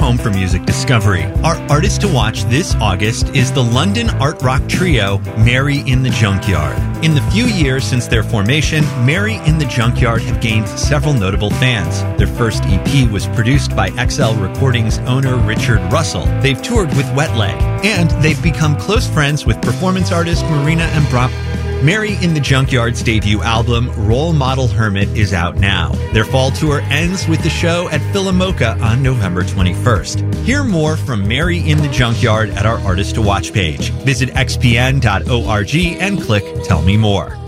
home for music discovery. Our artist to watch this August is the London art rock trio Mary in the Junkyard. In the few years since their formation, Mary in the Junkyard have gained several notable fans. Their first EP was produced by XL Recordings owner Richard Russell. They've toured with Wetley, and they've become close friends with performance artist Marina Ambrop. Mary in the Junkyard's debut album, Role Model Hermit, is out now. Their fall tour ends with the show at Philomoka on November 21st. Hear more from Mary in the Junkyard at our Artist to Watch page. Visit xpn.org and click Tell Me More.